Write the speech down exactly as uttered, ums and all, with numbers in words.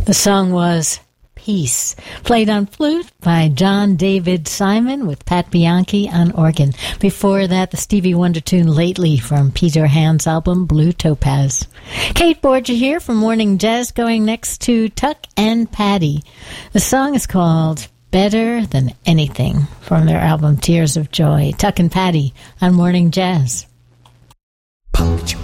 The song was Peace, played on flute by John David Simon with Pat Bianchi on organ. Before that, the Stevie Wonder tune Lately from Peter Hand's album Blue Topaz. Kate Borgia here from Morning Jazz, going next to Tuck and Patty. The song is called Better Than Anything from their album Tears of Joy. Tuck and Patty on Morning Jazz. Punctual.